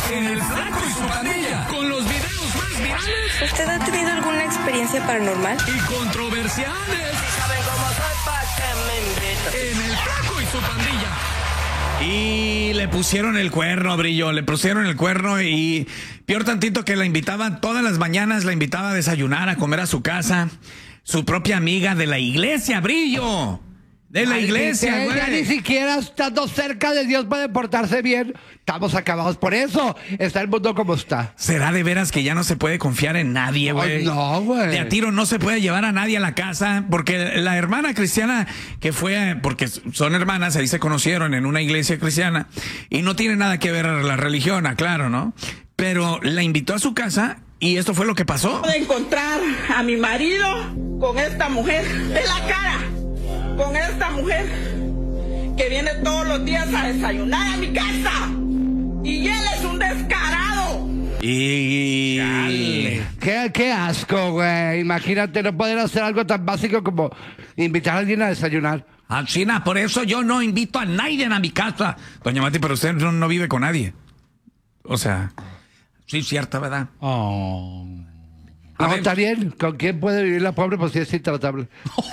en El Flaco y su Pandilla, con los videos más virales. ¿Usted ha tenido alguna experiencia paranormal? Y controversiales. ¿Saben cómo soy pa' que me inviten? En El Flaco y su Pandilla. Y le pusieron el cuerno, Brillo, le pusieron el cuerno y peor tantito que la invitaba todas las mañanas, la invitaba a desayunar, a comer a su casa, su propia amiga de la iglesia, Brillo. De la iglesia, güey. Ya ni siquiera estando cerca de Dios puede portarse bien. Estamos acabados por eso. Está el mundo como está. ¿Será de veras que ya no se puede confiar en nadie, güey? No, güey. De a tiro no se puede llevar a nadie a la casa, porque la hermana cristiana que fue, porque son hermanas, ahí se conocieron en una iglesia cristiana, y no tiene nada que ver la religión, claro, ¿no? Pero la invitó a su casa y esto fue lo que pasó. De encontrar a mi marido con esta mujer de la cara. Con esta mujer que viene todos los días a desayunar a mi casa. Y él es un descarado. Y... Qué asco, güey. Imagínate no poder hacer algo tan básico como invitar a alguien a desayunar. China, por eso yo no invito a nadie a mi casa. Doña Mati, pero usted no vive con nadie. O sea, sí, cierto, ¿verdad? Oh. No, está bien. ¿Con quién puede vivir la pobre? Pues sí es intratable.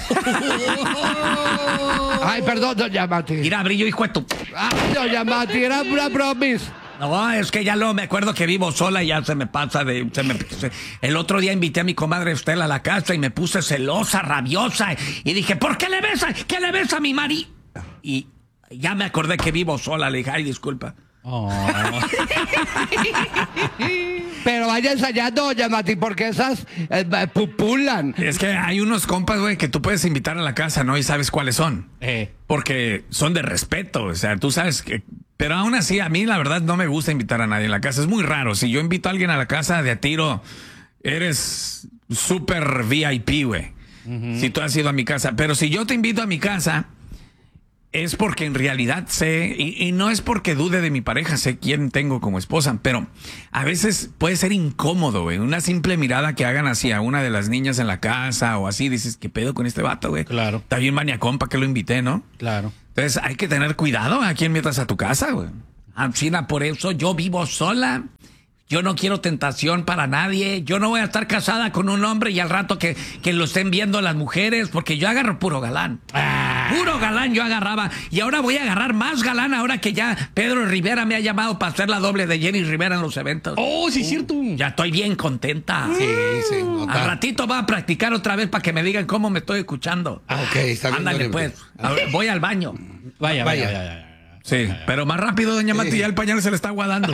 Ay, perdón, doña Mati. Mira, Brillo, hijo de tu... Ay, doña Mati, era una promis. No, es que ya no me acuerdo que vivo sola y ya se me pasa el otro día invité a mi comadre Estela a la casa y me puse celosa, rabiosa. Y dije, ¿por qué le besa? ¿Qué le besa a mi marido? Y ya me acordé que vivo sola. Le dije, ay, disculpa. Oh. Pero vaya ensayando, doña Mati, porque esas pupulan. Es que hay unos compas, güey, que tú puedes invitar a la casa, ¿no? Y sabes cuáles son. Porque son de respeto, o sea, tú sabes que... Pero aún así, a mí la verdad no me gusta invitar a nadie a la casa. Es muy raro. Si yo invito a alguien a la casa de a tiro, eres súper VIP, güey. Si tú has ido a mi casa. Pero si yo te invito a mi casa... Es porque en realidad sé, y no es porque dude de mi pareja, sé quién tengo como esposa, pero a veces puede ser incómodo, güey. Una simple mirada que hagan hacia una de las niñas en la casa o así, dices, ¿qué pedo con este vato, güey? Claro. Está bien maniacón, ¿para qué lo invité, no? Claro. Entonces hay que tener cuidado a quién metas a tu casa, güey. China, por eso yo vivo sola. Yo no quiero tentación para nadie. Yo no voy a estar casada con un hombre y al rato que lo estén viendo las mujeres, porque yo agarro puro galán. Puro galán yo agarraba. Y ahora voy a agarrar más galán ahora que ya Pedro Rivera me ha llamado para hacer la doble de Jenny Rivera en los eventos. Oh, sí, es cierto. Ya estoy bien contenta. Sí, sí. Al ratito va a practicar otra vez para que me digan cómo me estoy escuchando. Ok, está bien. Ándale, pues. Voy al baño. Vaya. Sí, pero más rápido, doña Mati, ya el pañal se le está aguadando.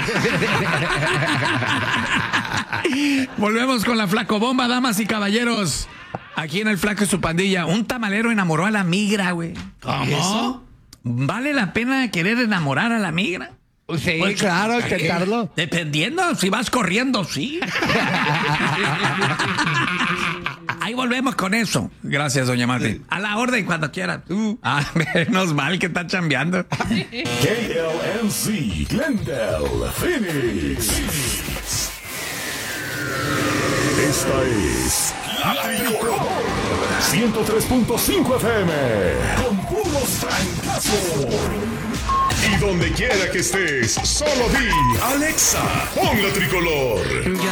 Volvemos con la Flacobomba, damas y caballeros. Aquí en El Flaco y su Pandilla, un tamalero enamoró a la migra, güey. ¿Cómo? ¿Vale la pena querer enamorar a la migra? Sí, pues, claro, intentarlo. Dependiendo, si vas corriendo, sí. Ahí volvemos con eso. Gracias, doña Mati. A la orden cuando quieran. Menos mal que está chambeando. KLNC, Glendale, Phoenix. Esta es La Tricolor 103.5 FM con puros francazos. Y donde quiera que estés, solo di Alexa, pon La Tricolor.